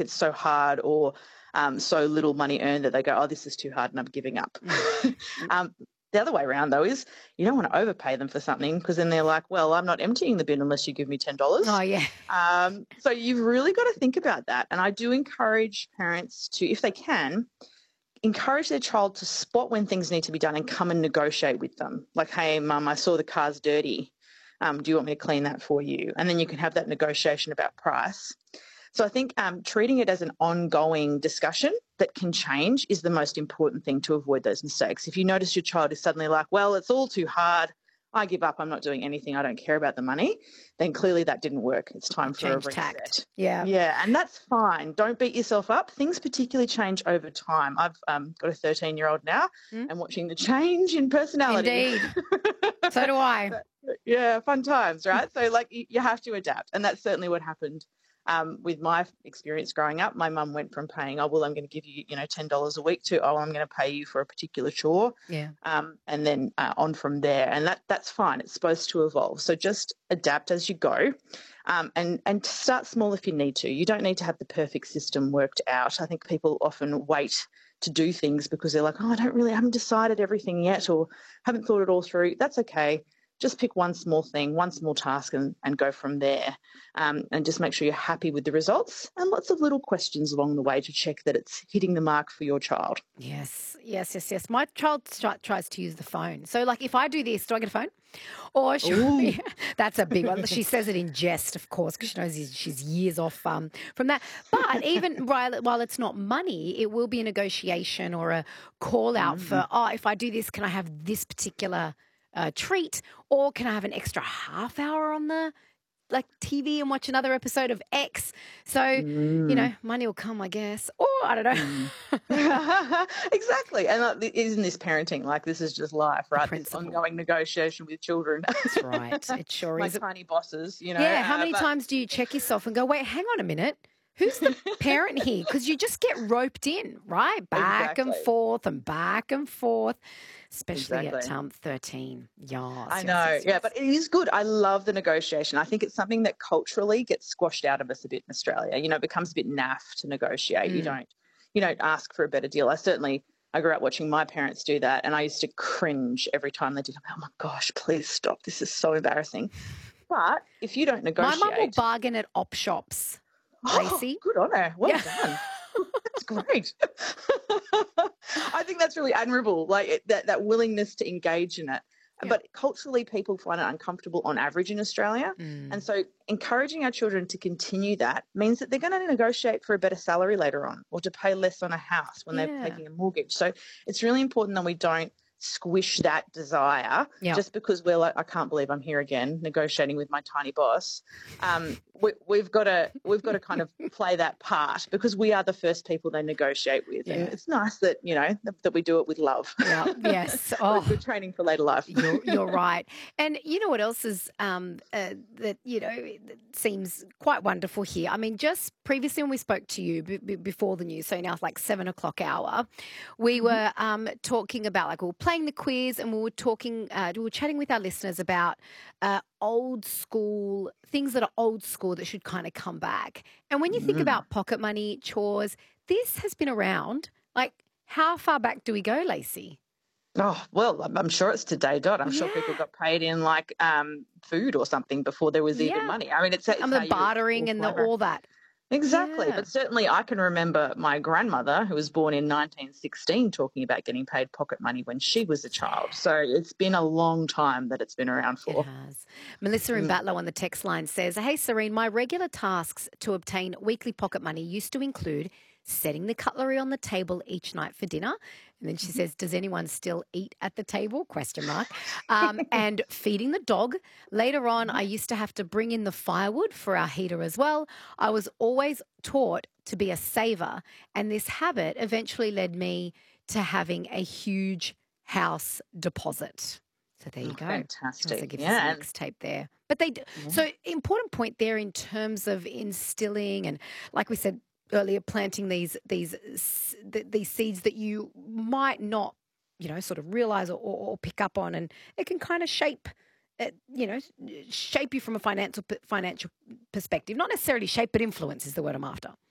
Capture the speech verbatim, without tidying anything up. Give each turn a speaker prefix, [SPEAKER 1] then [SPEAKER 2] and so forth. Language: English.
[SPEAKER 1] it's so hard or um, so little money earned that they go, oh, this is too hard and I'm giving up. Mm. um, the other way around, though, is you don't want to overpay them for something because then they're like, well, I'm not emptying the bin unless you give me ten dollars.
[SPEAKER 2] Oh, yeah.
[SPEAKER 1] Um, so you've really got to think about that. And I do encourage parents to, if they can, encourage their child to spot when things need to be done and come and negotiate with them. Like, hey, mum, I saw the car's dirty. Um, do you want me to clean that for you? And then you can have that negotiation about price. So I think um, treating it as an ongoing discussion that can change is the most important thing to avoid those mistakes. If you notice your child is suddenly like, well, it's all too hard, I give up, I'm not doing anything, I don't care about the money, then clearly that didn't work. It's time for
[SPEAKER 2] Change
[SPEAKER 1] a reset.
[SPEAKER 2] tact. Yeah.
[SPEAKER 1] Yeah, and that's fine. Don't beat yourself up. Things particularly change over time. I've um, got a thirteen-year-old now mm. and watching the change in personality.
[SPEAKER 2] Indeed. So do I.
[SPEAKER 1] Yeah, fun times, right? So, like, you have to adapt, and that's certainly what happened. Um, with my experience growing up, my mum went from paying, oh, well, I'm going to give you, you know, ten dollars a week to, oh, I'm going to pay you for a particular chore.
[SPEAKER 2] Yeah.
[SPEAKER 1] Um, and then uh, on from there. And that that's fine. It's supposed to evolve. So just adapt as you go um, and, and start small if you need to. You don't need to have the perfect system worked out. I think people often wait to do things because they're like, oh, I don't really, I haven't decided everything yet or haven't thought it all through. That's okay. Just pick one small thing, one small task and, and go from there um, and just make sure you're happy with the results and lots of little questions along the way to check that it's hitting the mark for your child.
[SPEAKER 2] Yes, yes, yes, yes. My child tries to use the phone. So, like, if I do this, do I get a phone? Or she, that's a big one. She says it in jest, of course, because she knows she's years off um, from that. But even while, while it's not money, it will be a negotiation or a call out mm. for, oh, if I do this, can I have this particular Uh, treat, or can I have an extra half hour on the like T V and watch another episode of X? So, mm. you know, money will come, I guess. Or I don't know.
[SPEAKER 1] Mm. Exactly. And uh, isn't this parenting? Like, this is just life, right? This ongoing negotiation with children.
[SPEAKER 2] That's right. It sure
[SPEAKER 1] My
[SPEAKER 2] is.
[SPEAKER 1] My tiny bosses, you know.
[SPEAKER 2] Yeah. How
[SPEAKER 1] uh,
[SPEAKER 2] many
[SPEAKER 1] but...
[SPEAKER 2] times do you check yourself and go, wait, hang on a minute. Who's the parent here? Because you just get roped in, right? Back
[SPEAKER 1] exactly.
[SPEAKER 2] and forth and back and forth, especially
[SPEAKER 1] exactly.
[SPEAKER 2] at um, thirteen. Yes,
[SPEAKER 1] I
[SPEAKER 2] yes,
[SPEAKER 1] know,
[SPEAKER 2] yes,
[SPEAKER 1] yeah,
[SPEAKER 2] yes.
[SPEAKER 1] but it is good. I love the negotiation. I think it's something that culturally gets squashed out of us a bit in Australia. You know, it becomes a bit naff to negotiate. Mm. You don't, you don't ask for a better deal. I certainly, I grew up watching my parents do that, and I used to cringe every time they did. I'm like, oh my gosh, please stop. This is so embarrassing. But if you don't negotiate,
[SPEAKER 2] my mum will bargain at op shops. Lacey.
[SPEAKER 1] Oh, good on her. Well
[SPEAKER 2] yeah.
[SPEAKER 1] done. That's great. I think that's really admirable, like it, that, that willingness to engage in it. Yeah. But culturally, people find it uncomfortable on average in Australia. Mm. And so encouraging our children to continue that means that they're going to negotiate for a better salary later on or to pay less on a house when yeah. they're taking a mortgage. So it's really important that we don't squish that desire yep. just because we're like, I can't believe I'm here again negotiating with my tiny boss. Um, we, we've got to we've got to kind of play that part because we are the first people they negotiate with, yeah. and it's nice that you know that, that we do it with love.
[SPEAKER 2] Yeah. Yes, oh,
[SPEAKER 1] good training for later life.
[SPEAKER 2] You're, you're right, and you know what else is um, uh, that you know seems quite wonderful here. I mean, just previously when we spoke to you b- b- before the news, so now it's like seven o'clock hour, we mm-hmm. were um, talking about like we were playing the quiz and we were talking, uh, we were chatting with our listeners about uh, old school, things that are old school that should kind of come back. And when you mm. think about pocket money, chores, this has been around. Like, how far back do we go, Lacey?
[SPEAKER 1] Oh, well, I'm sure it's today, Dot. I'm yeah. sure people got paid in like um, food or something before there was yeah. even money. I mean, it's, it's
[SPEAKER 2] and the bartering and the, all that.
[SPEAKER 1] Exactly.
[SPEAKER 2] Yeah.
[SPEAKER 1] But certainly I can remember my grandmother, who was born in nineteen sixteen, talking about getting paid pocket money when she was a child. So it's been a long time that it's been around for.
[SPEAKER 2] It has. Melissa in mm. Batlow on the text line says, hey, Serene, my regular tasks to obtain weekly pocket money used to include setting the cutlery on the table each night for dinner. And then she says, does anyone still eat at the table? Question mark. Um, and feeding the dog. Later on, I used to have to bring in the firewood for our heater as well. I was always taught to be a saver. And this habit eventually led me to having a huge house deposit. So there you
[SPEAKER 1] oh,
[SPEAKER 2] go.
[SPEAKER 1] Fantastic.
[SPEAKER 2] So gives
[SPEAKER 1] yeah.
[SPEAKER 2] us a mixtape there. But they yeah. so important point there in terms of instilling and like we said earlier, planting these these these seeds that you might not, you know, sort of realize or, or pick up on, and it can kind of shape, it, you know, shape you from a financial financial perspective. Not necessarily shape, but influence is the word I'm after.